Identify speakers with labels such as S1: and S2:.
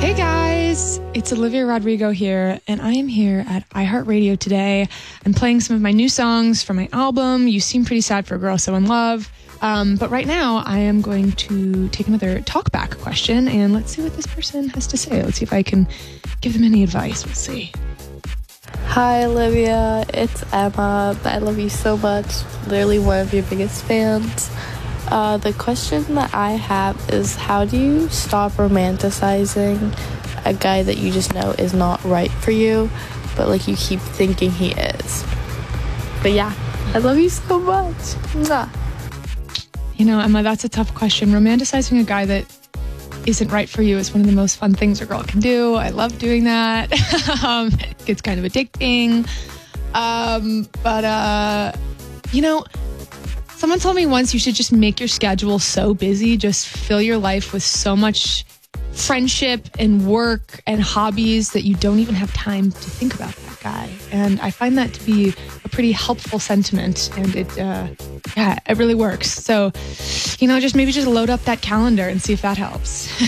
S1: Hey guys, it's Olivia Rodrigo here, and I am here at iHeartRadio today. I'm playing some of my new songs from my album, You Seem Pretty Sad for a Girl So in Love. But right now, I am going to take another talkback question, and let's see what this person has to say. Let's see if I can give them any advice. We'll see.
S2: Hi, Olivia. It's Emma. I love you so much. Literally one of your biggest fans. The question that I have is, how do you stop romanticizing a guy that you just know is not right for you, but like you keep thinking he is? But yeah, I love you so much. Mwah.
S1: You know, Emma, that's a tough question. Romanticizing a guy that isn't right for you is one of the most fun things a girl can do. I love doing that. It gets kind of addicting. You know, someone told me once you should just make your schedule so busy, just fill your life with so much friendship and work and hobbies that you don't even have time to think about that guy. And I find that to be a pretty helpful sentiment, and it really works. So, you know, just maybe just load up that calendar and see if that helps.